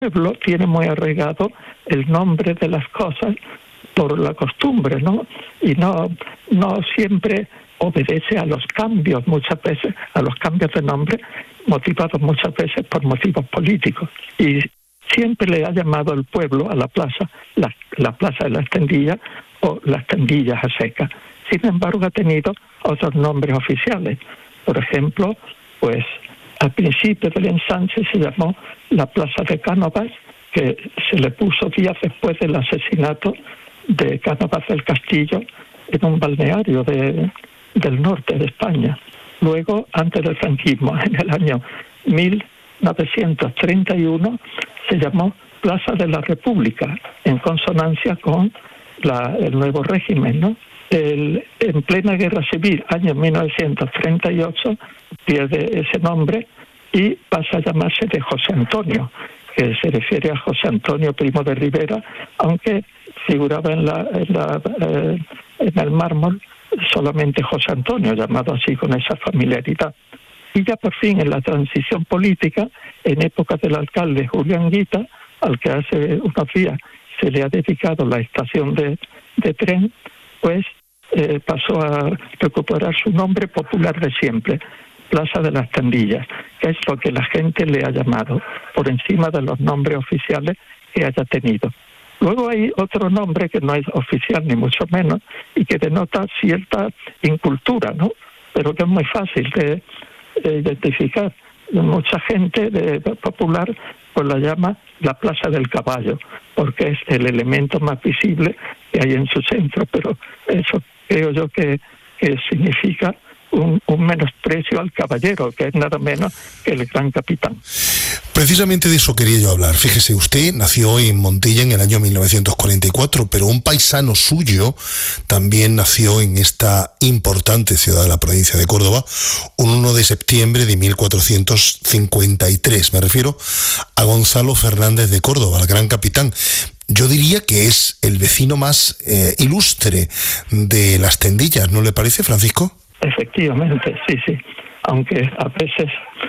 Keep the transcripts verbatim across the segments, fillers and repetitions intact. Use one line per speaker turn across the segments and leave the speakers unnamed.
El pueblo tiene muy arraigado el nombre de las cosas por la costumbre, ¿no? Y no, no siempre obedece a los cambios, muchas veces, a los cambios de nombre, motivados muchas veces por motivos políticos. Y siempre le ha llamado el pueblo a la plaza, la, la plaza de las Tendillas o las Tendillas a secas. Sin embargo, ha tenido otros nombres oficiales. Por ejemplo, pues al principio del ensanche se llamó la Plaza de Cánovas, que se le puso días después del asesinato de Cánovas del Castillo en un balneario de, del norte de España. Luego, antes del franquismo, en el año mil novecientos treinta y uno, se llamó Plaza de la República, en consonancia con la, el nuevo régimen, ¿no? El, en plena guerra civil, año mil novecientos treinta y ocho, pierde ese nombre y pasa a llamarse de José Antonio, que se refiere a José Antonio Primo de Rivera, aunque figuraba en, la, en, la, eh, en el mármol solamente José Antonio, llamado así con esa familiaridad. Y ya por fin en la transición política, en época del alcalde Julián Guita, al que hace unos días se le ha dedicado la estación de, de tren, pues eh, pasó a recuperar su nombre popular de siempre, Plaza de las Tendillas, que es lo que la gente le ha llamado, por encima de los nombres oficiales que haya tenido. Luego hay otro nombre que no es oficial ni mucho menos y que denota cierta incultura, ¿no? Pero que es muy fácil de, de identificar. Mucha gente de, de popular pues la llama la Plaza del Caballo, porque es el elemento más visible que hay en su centro, pero eso creo yo que, que significa Un, un menosprecio al caballero, que es nada menos que el gran capitán.
Precisamente de eso quería yo hablar. Fíjese, usted nació en Montilla en el año mil novecientos cuarenta y cuatro, pero un paisano suyo también nació en esta importante ciudad de la provincia de Córdoba, un uno de septiembre de mil cuatrocientos cincuenta y tres. Me refiero a Gonzalo Fernández de Córdoba, el gran capitán. Yo diría que es el vecino más eh, ilustre de las Tendillas, ¿no le parece, Francisco?
Efectivamente, sí, sí, aunque a veces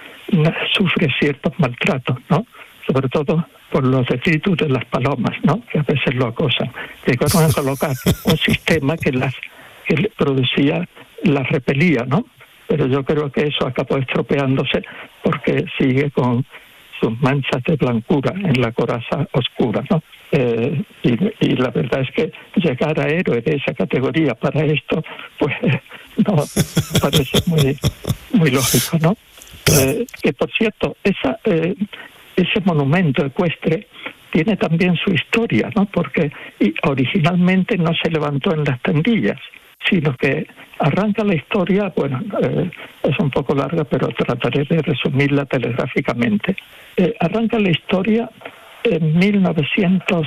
sufre ciertos maltratos, ¿no? Sobre todo por los detritus de las palomas, ¿no? Que a veces lo acosan. Llegaron a colocar un sistema que las que producía, las repelía, ¿no? Pero yo creo que eso acabó estropeándose porque sigue con sus manchas de blancura en la coraza oscura, ¿no? Eh, y, y la verdad es que llegar a héroe de esa categoría para esto, pues no parece muy muy lógico, ¿no? Eh, que por cierto, esa eh, ese monumento ecuestre tiene también su historia, ¿no? Porque y originalmente no se levantó en las Tendillas, sino que arranca la historia, bueno, eh, es un poco larga, pero trataré de resumirla telegráficamente. Eh, arranca la historia en mil novecientos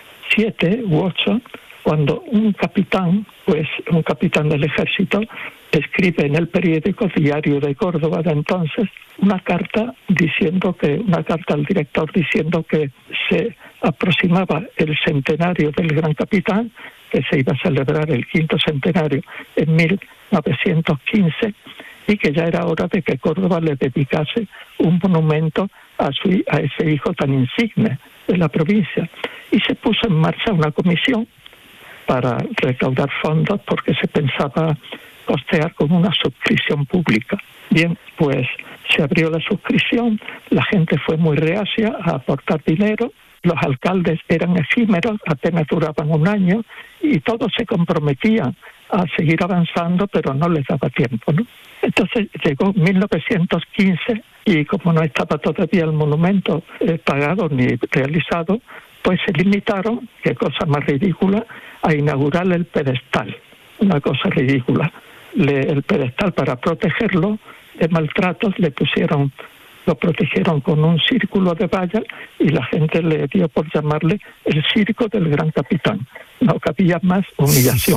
siete u ocho, cuando un capitán, pues un capitán del ejército, escribe en el periódico Diario de Córdoba de entonces una carta diciendo que, una carta al director diciendo que se aproximaba el centenario del gran capitán, que se iba a celebrar el quinto centenario en mil novecientos quince, y que ya era hora de que Córdoba le dedicase un monumento a, su, a ese hijo tan insigne de la provincia. Y se puso en marcha una comisión para recaudar fondos porque se pensaba costear con una suscripción pública. Bien, pues se abrió la suscripción, la gente fue muy reacia a aportar dinero, los alcaldes eran efímeros, apenas duraban un año, y todos se comprometían a seguir avanzando, pero no les daba tiempo, ¿no? Entonces llegó mil novecientos quince y como no estaba todavía el monumento eh, pagado ni realizado, pues se limitaron, qué cosa más ridícula, a inaugurar el pedestal. Una cosa ridícula. Le, el pedestal, para protegerlo de maltratos, le pusieron, lo protegieron con un círculo de vallas y la gente le dio por llamarle el circo del gran capitán. No cabía más humillación.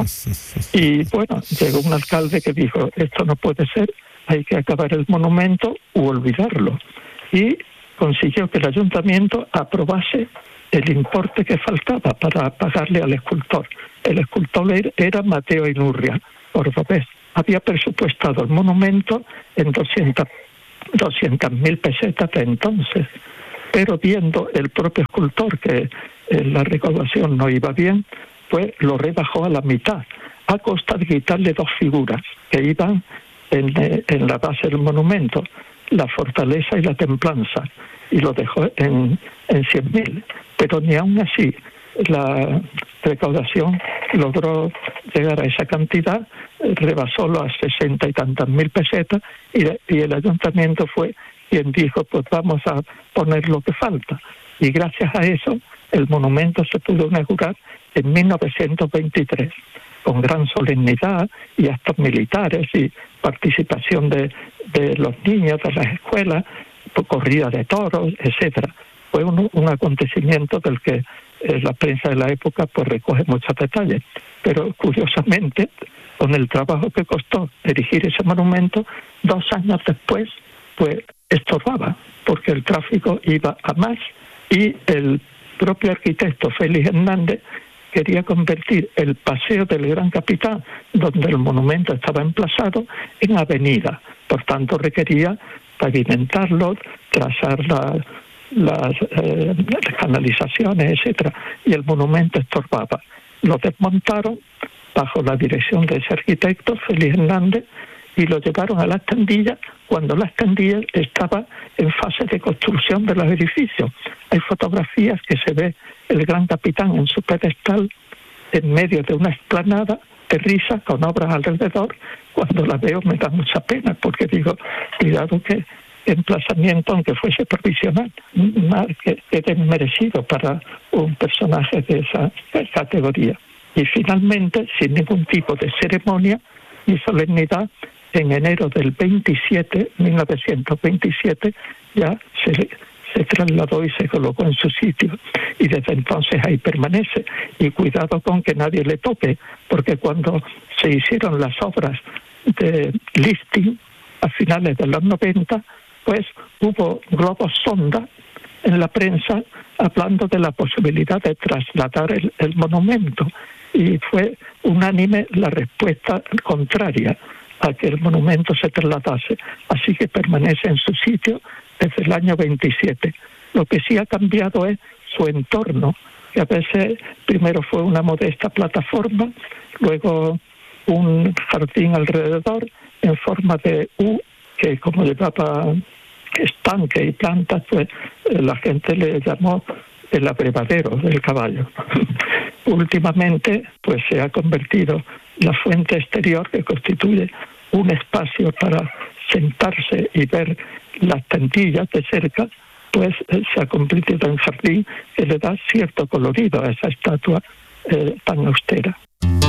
Y bueno, llegó un alcalde que dijo, esto no puede ser, hay que acabar el monumento u olvidarlo. Y consiguió que el ayuntamiento aprobase el importe que faltaba para pagarle al escultor. El escultor era Mateo Inurria, cordobés. Había presupuestado el monumento en doscientas mil pesetas de entonces, pero viendo el propio escultor que eh, la recaudación no iba bien, pues lo rebajó a la mitad, a costa de quitarle dos figuras que iban en, eh, en la base del monumento, la fortaleza y la templanza, y lo dejó en, en cien mil. Pero ni aún así la recaudación logró llegar a esa cantidad, rebasó las sesenta y tantas mil pesetas, y, y el ayuntamiento fue quien dijo, pues vamos a poner lo que falta. Y gracias a eso, el monumento se pudo inaugurar en mil novecientos veintitrés, con gran solemnidad y actos militares y participación de, de los niños de las escuelas, corrida de toros, etcétera. Fue un, un acontecimiento del que eh, la prensa de la época pues recoge muchos detalles, pero curiosamente, con el trabajo que costó erigir ese monumento, dos años después, pues estorbaba, porque el tráfico iba a más, y el propio arquitecto Félix Hernández quería convertir el Paseo del Gran Capitán, donde el monumento estaba emplazado, en avenida. Por tanto, requería pavimentarlo, trazar la, las, eh, las canalizaciones, etcétera, y el monumento estorbaba. Lo desmontaron bajo la dirección de ese arquitecto, Félix Hernández, y lo llevaron a la Estandilla, cuando la Estandilla estaba en fase de construcción de los edificios. Hay fotografías que se ve el Gran Capitán en su pedestal, en medio de una explanada de risa, con obras alrededor. Cuando la veo me da mucha pena, porque digo, cuidado que emplazamiento, aunque fuese provisional, que quede merecido para un personaje de esa categoría. Y finalmente, sin ningún tipo de ceremonia ni solemnidad, en enero del veintisiete, mil novecientos veintisiete, ya se, se trasladó y se colocó en su sitio. Y desde entonces ahí permanece. Y cuidado con que nadie le toque, porque cuando se hicieron las obras de lifting a finales de los noventa, pues hubo globos sonda en la prensa hablando de la posibilidad de trasladar el, el monumento. Y fue unánime la respuesta contraria a que el monumento se trasladase, así que permanece en su sitio desde el año veintisiete. Lo que sí ha cambiado es su entorno, que a veces primero fue una modesta plataforma, luego un jardín alrededor en forma de U, que como llevaba estanque y plantas, pues la gente le llamó el abrevadero del caballo. Últimamente, pues se ha convertido la fuente exterior, que constituye un espacio para sentarse y ver las Estandillas de cerca, pues eh, se ha convertido en jardín, que le da cierto colorido a esa estatua eh, tan austera.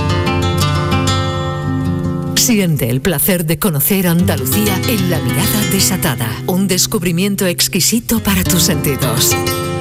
Siente el placer de conocer Andalucía en La Mirada Desatada, un descubrimiento exquisito para tus sentidos.